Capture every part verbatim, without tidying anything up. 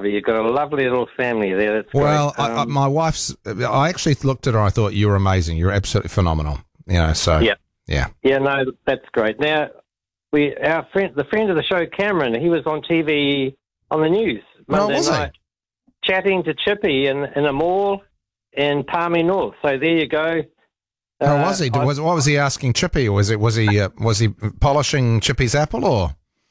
lovely. You've got a lovely little family there. That's well, great. Um, I, I, my wife's. I actually looked at her. I thought you were amazing. You're absolutely phenomenal. You know. So yeah, yeah, yeah. No, that's great. Now, we our friend, the friend of the show, Cameron, he was on T V on the news Monday oh, was night, he? chatting to Chippy in in a mall in Palmy North. So there you go. Oh, uh, was he? I, was what was he asking Chippy? Or was it? Was he? Uh, was he polishing Chippy's apple? Or?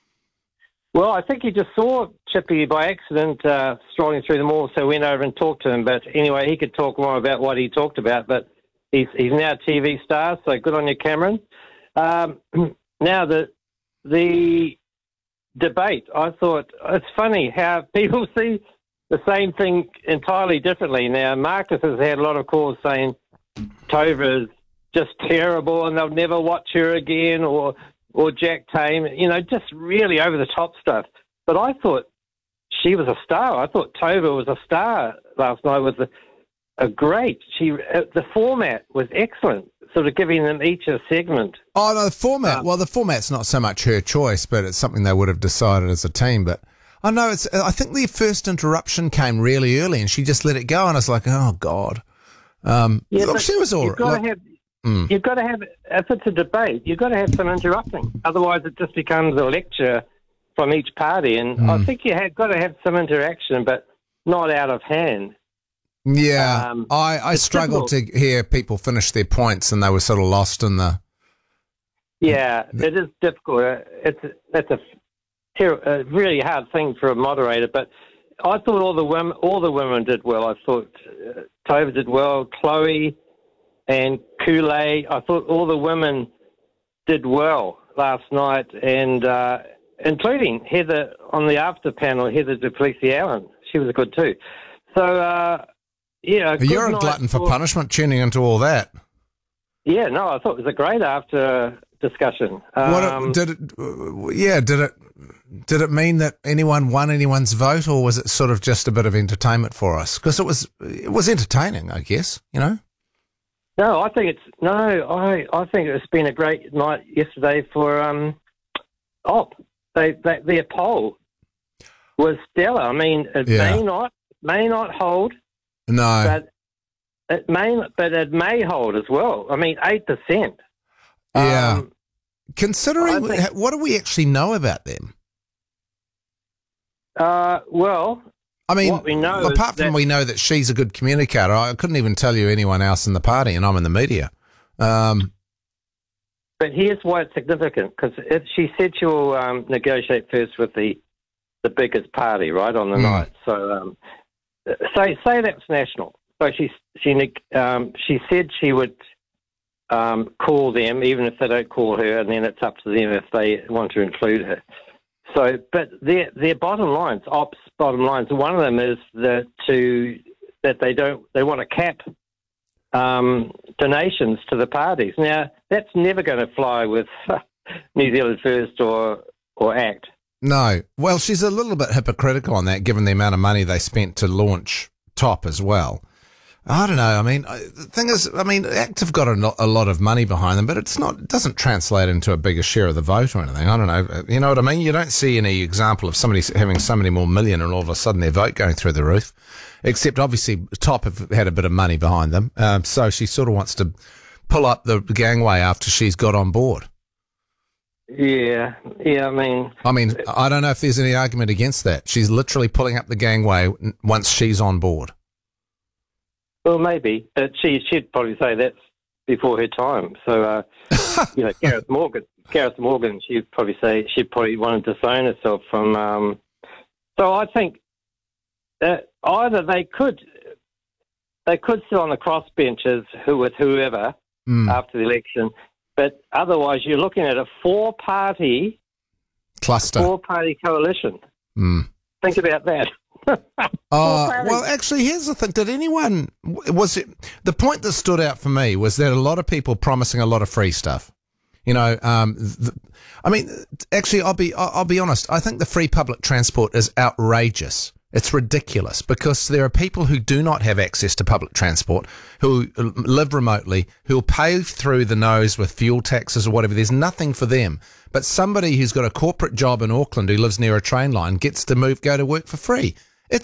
Well, I think he just saw Chippy by accident uh, strolling through the mall, so went over and talked to him. But anyway, he could talk more about what he talked about. But he's he's now a T V star, so good on you, Cameron. Um, now the the debate, I thought it's funny how people see the same thing entirely differently. Now, Marcus has had a lot of calls saying Tova is just terrible and they'll never watch her again, or or Jack Tame, you know, just really over-the-top stuff. But I thought she was a star. I thought Tova was a star last night with a, a great. She uh, the format was excellent, sort of giving them each a segment. Oh, no, the format. Um, well, the format's not so much her choice, but it's something they would have decided as a team. But I know it's. I think the first interruption came really early, and she just let it go, and I was like, oh God. Um, yeah, look, she was all you've got right. to have. Mm. You've got to have, if it's a debate, you've got to have some interrupting. Otherwise, it just becomes a lecture from each party. And mm. I think you have got to have some interaction, but not out of hand. Yeah, um, I, I struggled difficult. to hear people finish their points, and they were sort of lost in the. Yeah, the, it is difficult. It's that's a, ter- a really hard thing for a moderator. But I thought all the women, all the women did well. I thought uh, Tova did well, Chloe. And Kool-Aid, I thought all the women did well last night, and uh, including Heather on the after panel, Heather Duplessis Allen. She was good too. So, uh, yeah. You're a glutton for, for punishment tuning into all that. Yeah, no, I thought it was a great after discussion. What Um, it, did it? Yeah, did it? Did it mean that anyone won anyone's vote, or was it sort of just a bit of entertainment for us? Because it was, it was entertaining, I guess. You know. No, I think it's no. I, I think it's been a great night yesterday for um, Op. They, they their poll was stellar. I mean, it yeah. may not may not hold. No, but it may, but it may hold as well. I mean, eight percent. Yeah. Um, Considering think, what do we actually know about them? Uh, well. I mean, what we know apart from that, we know that she's a good communicator, I couldn't even tell you anyone else in the party, and I'm in the media. Um, but here's why it's significant, because she said she'll um, negotiate first with the the biggest party, right, on the mm. night. So um, say say that's national. So she she um, she said she would um, call them, even if they don't call her, and then it's up to them if they want to include her. So, but their their bottom lines, Ops bottom lines, one of them is that to that they don't they want to cap um, donations to the parties. Now, that's never going to fly with New Zealand First or or ACT. No, well, she's a little bit hypocritical on that, given the amount of money they spent to launch Top as well. I don't know. I mean, the thing is, I mean, ACT have got a, a lot of money behind them, but it's not, it doesn't translate into a bigger share of the vote or anything. I don't know. You know what I mean? You don't see any example of somebody having so many more million and all of a sudden their vote going through the roof, except obviously Top have had a bit of money behind them. Um, so she sort of wants to pull up the gangway after she's got on board. Yeah, yeah, I mean... I mean, I don't know if there's any argument against that. She's literally pulling up the gangway once she's on board. Well, maybe. But she, she'd probably say that's before her time. So, uh, you know, Gareth Morgan, Gareth Morgan, she'd probably say she'd probably want to disown herself from... Um, so I think that either they could they could sit on the crossbenches who, with whoever mm. after the election, but otherwise you're looking at a four-party... Cluster. Four-party coalition. Mm. Think about that. uh, well, actually, here's the thing. Did anyone, was it, the point that stood out for me was that a lot of people promising a lot of free stuff. You know, um, the, I mean, actually, I'll be, I'll, I'll be honest. I think the free public transport is outrageous. It's ridiculous because there are people who do not have access to public transport, who live remotely, who'll pay through the nose with fuel taxes or whatever. There's nothing for them. But somebody who's got a corporate job in Auckland who lives near a train line gets to move, go to work for free.